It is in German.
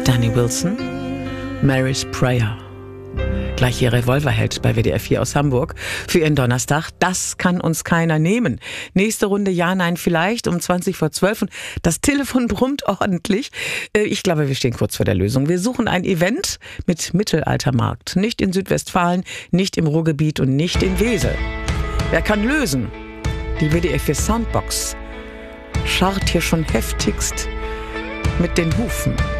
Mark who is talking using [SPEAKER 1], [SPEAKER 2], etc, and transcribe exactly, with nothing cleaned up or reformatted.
[SPEAKER 1] Danny Wilson, Mary's Prayer. Gleich ihr Revolverheld bei W D R vier aus Hamburg für ihren Donnerstag. Das kann uns keiner nehmen. Nächste Runde Ja, Nein, vielleicht um zwanzig vor zwölf und das Telefon brummt ordentlich. Ich glaube, wir stehen kurz vor der Lösung. Wir suchen ein Event mit Mittelaltermarkt. Nicht in Südwestfalen, nicht im Ruhrgebiet und nicht in Wesel. Wer kann lösen? Die W D R vier Soundbox scharrt hier schon heftigst mit den Hufen.